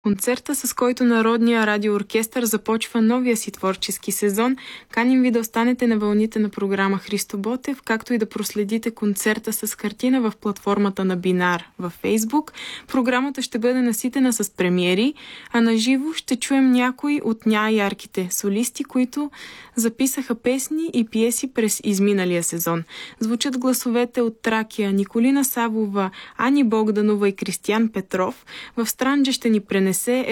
Концерта, с който Народния радиооркестър започва новия си творчески сезон. Каним ви да останете на вълните на програма Христо Ботев, както и да проследите концерта с картина в платформата на Бинар във Фейсбук. Програмата ще бъде наситена с премиери, а на живо ще чуем някои от най-ярките солисти, които записаха песни и пиеси през изминалия сезон. Звучат гласовете от Тракия, Николина Савова, Ани Богданова и Кристиян Петров. В Странджа ще ни пренесе